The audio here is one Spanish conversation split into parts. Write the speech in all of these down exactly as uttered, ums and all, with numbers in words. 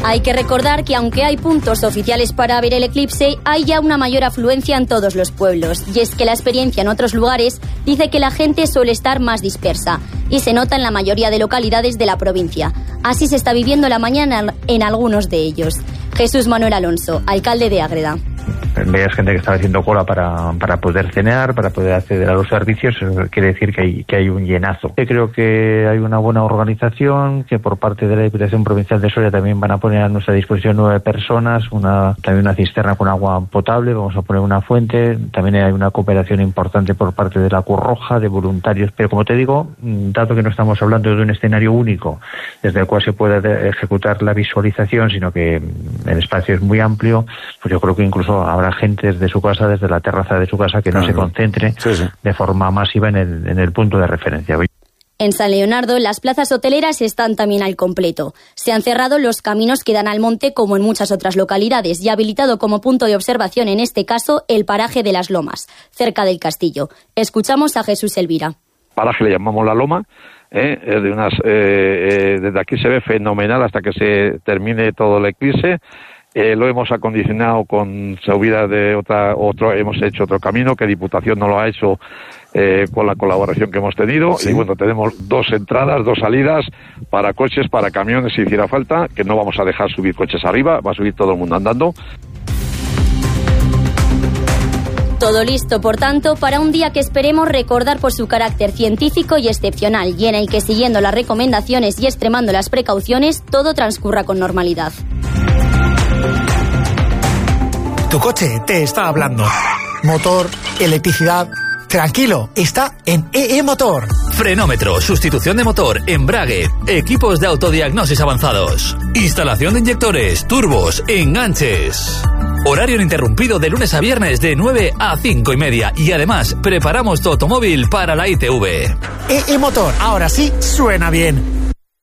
Hay que recordar que aunque hay puntos oficiales para ver el eclipse, hay ya una mayor afluencia en todos los pueblos. Y es que la experiencia en otros lugares dice que la gente suele estar más dispersa y se nota en la mayoría de localidades de la provincia. Así se está viviendo la mañana en algunos de ellos. Jesús Manuel Alonso, alcalde de Ágreda. Veas gente que estaba haciendo cola para, para poder cenar, para poder acceder a los servicios, quiere decir que hay, que hay un llenazo. Yo creo que hay una buena organización, que por parte de la Diputación Provincial de Soria también van a poner a nuestra disposición nueve personas, una también una cisterna con agua potable, vamos a poner una fuente, también hay una cooperación importante por parte de la Cruz Roja, de voluntarios, pero como te digo, dado que no estamos hablando de un escenario único desde el cual se puede ejecutar la visualización, sino que el espacio es muy amplio, pues yo creo que incluso habrá gente desde su casa, desde la terraza de su casa, que no claro. se concentre sí, sí. de forma masiva en el, en el punto de referencia. En San Leonardo, las plazas hoteleras están también al completo. Se han cerrado los caminos que dan al monte, como en muchas otras localidades, y habilitado como punto de observación, en este caso, el paraje de las Lomas, cerca del castillo. Escuchamos a Jesús Elvira. Paraje le llamamos La Loma. ¿eh? Es de unas, eh, eh, desde aquí se ve fenomenal hasta que se termine todo el eclipse. Eh, lo hemos acondicionado con subida de otra, otro, hemos hecho otro camino que Diputación no lo ha hecho eh, con la colaboración que hemos tenido. ¿Sí? Y bueno, tenemos dos entradas, dos salidas para coches, para camiones si hiciera falta, que no vamos a dejar subir coches arriba, va a subir todo el mundo andando. Todo listo, por tanto, para un día que esperemos recordar por su carácter científico y excepcional, y en el que, siguiendo las recomendaciones y extremando las precauciones, todo transcurra con normalidad. Tu coche te está hablando. Motor, electricidad. Tranquilo, está en E E Motor. Frenómetro, sustitución de motor, embrague, equipos de autodiagnosis avanzados, instalación de inyectores, turbos, enganches. Horario ininterrumpido de lunes a viernes de nueve a cinco y media. Y además, preparamos tu automóvil para la I T V. E E Motor, ahora sí suena bien.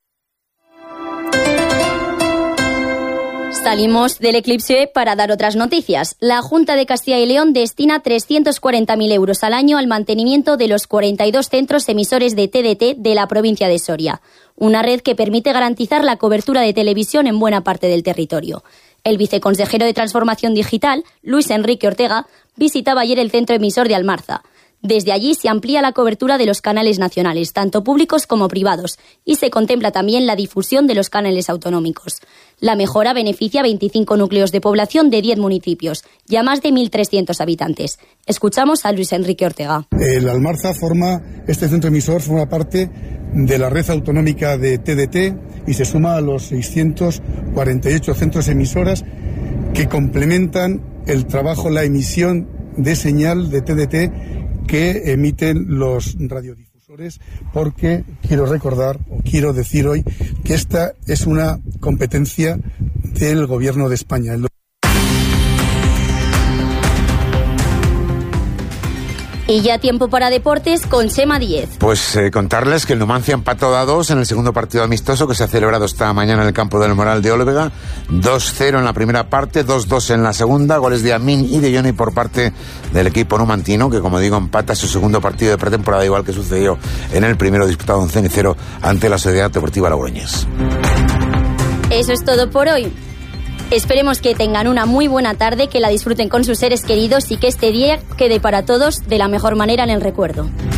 Salimos del eclipse para dar otras noticias. La Junta de Castilla y León destina trescientos cuarenta mil euros al año al mantenimiento de los cuarenta y dos centros emisores de T D T de la provincia de Soria, una red que permite garantizar la cobertura de televisión en buena parte del territorio. El viceconsejero de Transformación Digital, Luis Enrique Ortega, visitaba ayer el centro emisor de Almarza. Desde allí se amplía la cobertura de los canales nacionales, tanto públicos como privados, y se contempla también la difusión de los canales autonómicos. La mejora beneficia a veinticinco núcleos de población de diez municipios y a más de mil trescientos habitantes. Escuchamos a Luis Enrique Ortega. El Almarza forma, este centro emisor forma parte de la red autonómica de T D T y se suma a los seiscientos cuarenta y ocho centros emisoras que complementan el trabajo, la emisión de señal de T D T que emiten los radiodifusores, porque quiero recordar, o quiero decir hoy, que esta es una competencia del Gobierno de España. Y ya tiempo para deportes con Chema Díez. Pues eh, contarles que el Numancia empató a dos en el segundo partido amistoso que se ha celebrado esta mañana en el campo del Moral de Olvega. dos cero en la primera parte, dos dos en la segunda. Goles de Amin y de Johnny por parte del equipo numantino, que como digo empata su segundo partido de pretemporada, igual que sucedió en el primero disputado en Cenicero ante la Sociedad Deportiva Logroñés. Eso es todo por hoy. Esperemos que tengan una muy buena tarde, que la disfruten con sus seres queridos y que este día quede para todos de la mejor manera en el recuerdo.